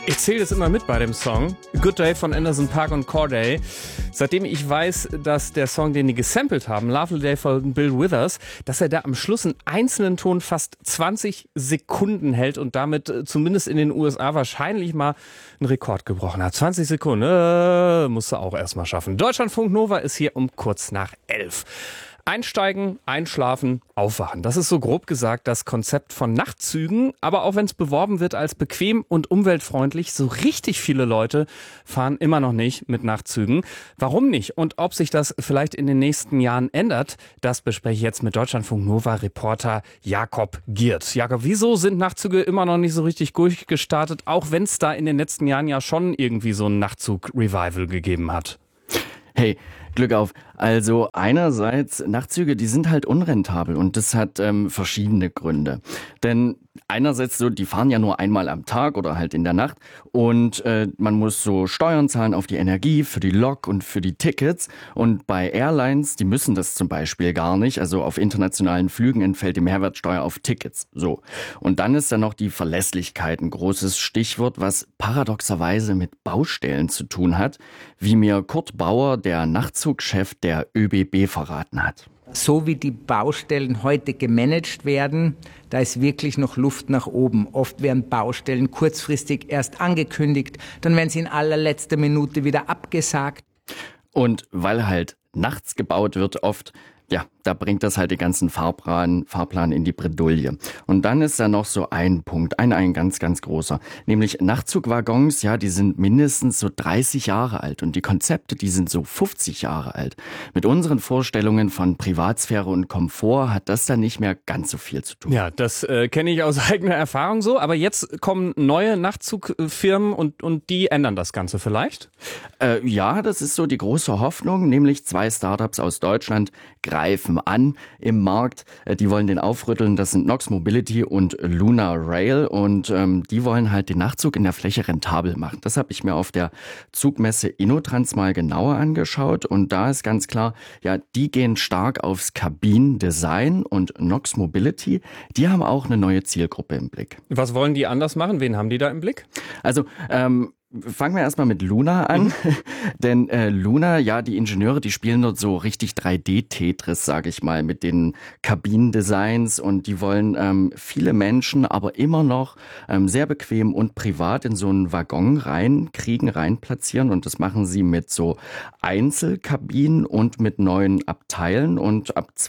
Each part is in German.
Ich zähle das immer mit bei dem Song. Good Day von Anderson .Paak und Corday. Seitdem ich weiß, dass der Song, den die gesampelt haben, Lovely Day von Bill Withers, dass er da am Schluss einen einzelnen Ton fast 20 Sekunden hält und damit zumindest in den USA wahrscheinlich mal einen Rekord gebrochen hat. 20 Sekunden, musst du auch erstmal schaffen. Deutschlandfunk Nova ist hier um kurz nach 11. Einsteigen, einschlafen, aufwachen. Das ist so grob gesagt das Konzept von Nachtzügen. Aber auch wenn es beworben wird als bequem und umweltfreundlich, so richtig viele Leute fahren immer noch nicht mit Nachtzügen. Warum nicht? Und ob sich das vielleicht in den nächsten Jahren ändert, das bespreche ich jetzt mit Deutschlandfunk Nova-Reporter Jakob Giert. Jakob, wieso sind Nachtzüge immer noch nicht so richtig durchgestartet, auch wenn es da in den letzten Jahren ja schon irgendwie so ein Nachtzug-Revival gegeben hat? Hey, Glück auf. Also einerseits, Nachtzüge, die sind halt unrentabel und das hat verschiedene Gründe. Denn einerseits so, die fahren ja nur einmal am Tag oder halt in der Nacht und man muss so Steuern zahlen auf die Energie, für die Lok und für die Tickets. Und bei Airlines, die müssen das zum Beispiel gar nicht. Also auf internationalen Flügen entfällt die Mehrwertsteuer auf Tickets. So. Und dann ist da noch die Verlässlichkeit ein großes Stichwort, was paradoxerweise mit Baustellen zu tun hat, wie mir Kurt Bauer, der Nachtzugchef der ÖBB, verraten hat. So wie die Baustellen heute gemanagt werden, da ist wirklich noch Luft nach oben. Oft werden Baustellen kurzfristig erst angekündigt, dann werden sie in allerletzter Minute wieder abgesagt. Und weil halt nachts gebaut wird oft, ja, da bringt das halt den ganzen Fahrplan in die Bredouille. Und dann ist da noch so ein Punkt, ein ganz, ganz großer. Nämlich Nachtzugwaggons, ja, die sind mindestens so 30 Jahre alt und die Konzepte, die sind so 50 Jahre alt. Mit unseren Vorstellungen von Privatsphäre und Komfort hat das dann nicht mehr ganz so viel zu tun. Ja, das kenne ich aus eigener Erfahrung so. Aber jetzt kommen neue Nachtzugfirmen und die ändern das Ganze vielleicht? Ja, das ist so die große Hoffnung, nämlich 2 Startups aus Deutschland greifen an im Markt. Die wollen den aufrütteln. Das sind Nox Mobility und Luna Rail. Und die wollen halt den Nachtzug in der Fläche rentabel machen. Das habe ich mir auf der Zugmesse InnoTrans mal genauer angeschaut. Und da ist ganz klar, ja, die gehen stark aufs Kabinendesign. Und Nox Mobility, die haben auch eine neue Zielgruppe im Blick. Was wollen die anders machen? Wen haben die da im Blick? Also, fangen wir erstmal mit Luna an, denn Luna, ja, die Ingenieure, die spielen dort so richtig 3D-Tetris, sage ich mal, mit den Kabinendesigns und die wollen viele Menschen, aber immer noch sehr bequem und privat in so einen Waggon rein platzieren und das machen sie mit so Einzelkabinen und mit neuen Abteilen und ab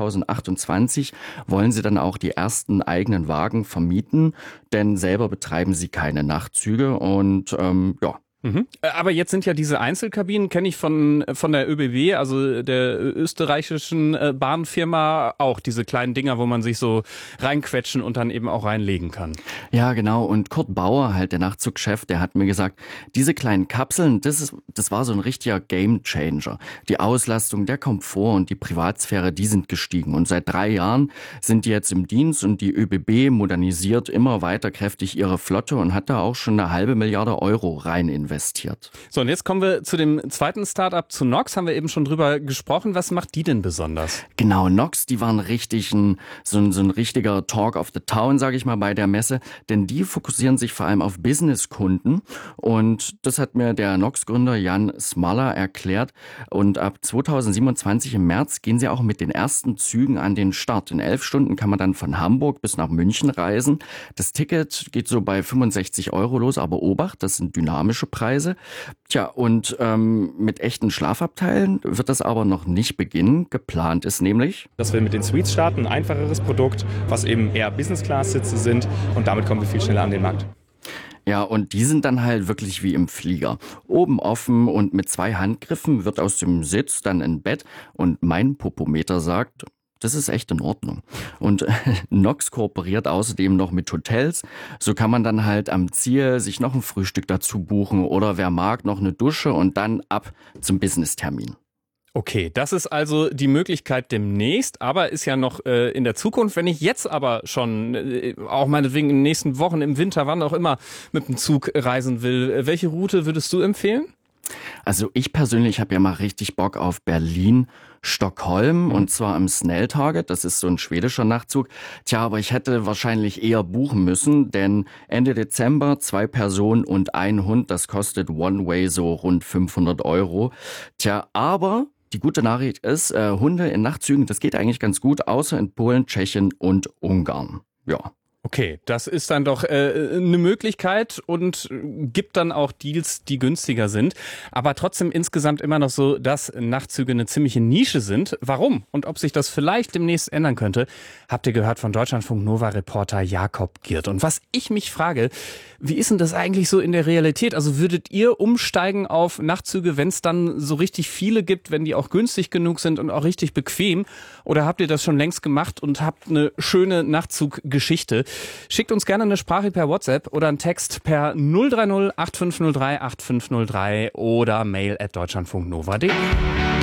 2028 wollen sie dann auch die ersten eigenen Wagen vermieten, denn selber betreiben sie keine Nachtzüge und ja. Aber jetzt sind ja diese Einzelkabinen, kenne ich von der ÖBB, also der österreichischen Bahnfirma, auch diese kleinen Dinger, wo man sich so reinquetschen und dann eben auch reinlegen kann. Ja, genau. Und Kurt Bauer, halt der Nachtzugchef, der hat mir gesagt, diese kleinen Kapseln, das war so ein richtiger Gamechanger. Die Auslastung, der Komfort und die Privatsphäre, die sind gestiegen. Und seit 3 Jahren sind die jetzt im Dienst und die ÖBB modernisiert immer weiter kräftig ihre Flotte und hat da auch schon 1,5 Milliarden Euro rein investiert. So, und jetzt kommen wir zu dem zweiten Startup, zu Nox, haben wir eben schon drüber gesprochen. Was macht die denn besonders? Genau, Nox, die waren richtig so ein richtiger Talk of the Town, sage ich mal, bei der Messe, denn die fokussieren sich vor allem auf Businesskunden und das hat mir der Nox-Gründer Jan Smaller erklärt und ab 2027 im März gehen sie auch mit den ersten Zügen an den Start. In 11 Stunden kann man dann von Hamburg bis nach München reisen. Das Ticket geht so bei 65 Euro los, aber Obacht, das sind dynamische Preise. Tja, und mit echten Schlafabteilen wird das aber noch nicht beginnen. Geplant ist nämlich, dass wir mit den Suites starten, ein einfacheres Produkt, was eben eher Business-Class-Sitze sind und damit kommen wir viel schneller an den Markt. Ja, und die sind dann halt wirklich wie im Flieger. Oben offen und mit 2 Handgriffen wird aus dem Sitz dann ein Bett und mein Popometer sagt, das ist echt in Ordnung. Und Nox kooperiert außerdem noch mit Hotels. So kann man dann halt am Ziel sich noch ein Frühstück dazu buchen oder wer mag, noch eine Dusche und dann ab zum Business-Termin. Okay, das ist also die Möglichkeit demnächst, aber ist ja noch in der Zukunft. Wenn ich jetzt aber schon, auch meinetwegen in den nächsten Wochen, im Winter, wann auch immer, mit dem Zug reisen will, welche Route würdest du empfehlen? Also ich persönlich habe ja mal richtig Bock auf Berlin-Stockholm und zwar im Snell Target, das ist so ein schwedischer Nachtzug. Tja, aber ich hätte wahrscheinlich eher buchen müssen, denn Ende Dezember 2 Personen und ein Hund, das kostet One-Way so rund 500 €. Tja, aber die gute Nachricht ist, Hunde in Nachtzügen, das geht eigentlich ganz gut, außer in Polen, Tschechien und Ungarn. Ja. Okay, das ist dann doch eine Möglichkeit und gibt dann auch Deals, die günstiger sind. Aber trotzdem insgesamt immer noch so, dass Nachtzüge eine ziemliche Nische sind. Warum und ob sich das vielleicht demnächst ändern könnte, habt ihr gehört von Deutschlandfunk Nova-Reporter Jakob Giert. Und was ich mich frage, wie ist denn das eigentlich so in der Realität? Also würdet ihr umsteigen auf Nachtzüge, wenn es dann so richtig viele gibt, wenn die auch günstig genug sind und auch richtig bequem? Oder habt ihr das schon längst gemacht und habt eine schöne Nachtzuggeschichte? Schickt uns gerne eine Sprache per WhatsApp oder einen Text per 030 8503 8503 oder mail@deutschlandfunknova.de.